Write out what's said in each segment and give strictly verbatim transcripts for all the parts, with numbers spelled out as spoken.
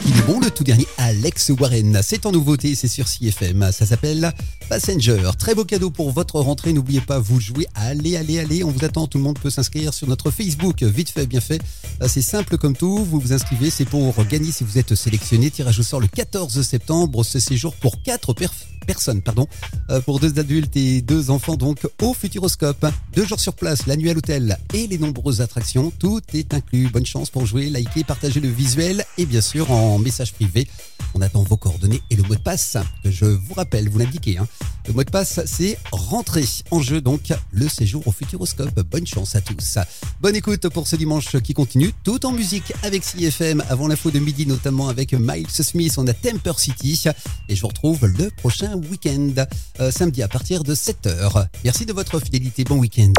Il est bon, le tout dernier Alex Warren. C'est en nouveauté, c'est sur C F M. Ça s'appelle Passenger. Très beau cadeau pour votre rentrée. N'oubliez pas, vous jouez. Allez, allez, allez. On vous attend. Tout le monde peut s'inscrire sur notre Facebook. Vite fait, bien fait. C'est simple comme tout. Vous vous inscrivez. C'est pour gagner si vous êtes sélectionné. Tirage au sort le quatorze septembre. Ce séjour pour quatre per- personnes, pardon. Euh, pour deux adultes et deux enfants, donc, au Futuroscope. Deux jours sur place, la nuit à l'hôtel et les nombreuses attractions. Tout est inclus. Bonne chance pour jouer, liker, partager le visuel et bien sûr en message privé. On attend vos coordonnées et le mot de passe que je vous rappelle, vous l'indiquez. Hein. Le mot de passe, c'est rentrée. En jeu donc le séjour au Futuroscope. Bonne chance à tous. Bonne écoute pour ce dimanche qui continue, tout en musique avec C F M. Avant l'info de midi, notamment avec Miles Smith, on a Temper City. Et je vous retrouve le prochain week-end, euh, samedi à partir de sept heures. Merci de votre fidélité. Bon week-end.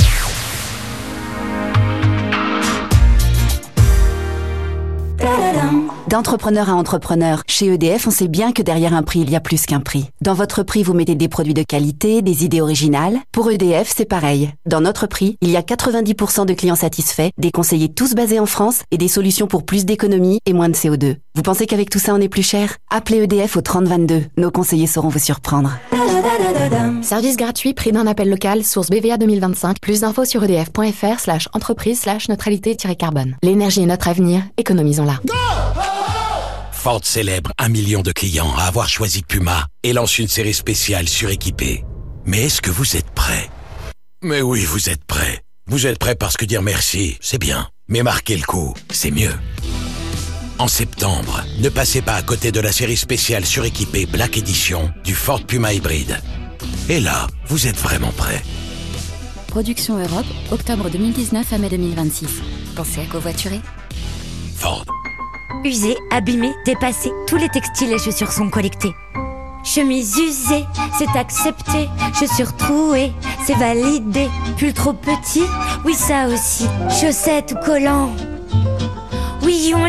D'entrepreneur à entrepreneur, chez E D F, on sait bien que derrière un prix, il y a plus qu'un prix. Dans votre prix, vous mettez des produits de qualité, des idées originales. Pour E D F, c'est pareil. Dans notre prix, il y a quatre-vingt-dix pour cent de clients satisfaits, des conseillers tous basés en France et des solutions pour plus d'économie et moins de C O deux. Vous pensez qu'avec tout ça, on est plus cher ? Appelez E D F au trente vingt-deux. Nos conseillers sauront vous surprendre. Service gratuit, prix d'un appel local, source B V A deux mille vingt-cinq. Plus d'infos sur edf.fr slash entreprise slash neutralité-carbone. L'énergie est notre avenir, économisons-la. Ford célèbre un million de clients à avoir choisi Puma et lance une série spéciale suréquipée. Mais est-ce que vous êtes prêts ? Mais oui, vous êtes prêts. Vous êtes prêts parce que dire merci, c'est bien. Mais marquer le coup, c'est mieux. En septembre, ne passez pas à côté de la série spéciale suréquipée Black Edition du Ford Puma hybride. Et là, vous êtes vraiment prêts. Production Europe, octobre deux mille dix-neuf à mai deux mille vingt-six. Pensez à covoiturer. Ford. Usés, abîmés, dépassés, tous les textiles et chaussures sont collectés. Chemise usée, c'est accepté. Chaussures trouées, c'est validé. Pull trop petit, oui ça aussi. Chaussettes ou collants, oui on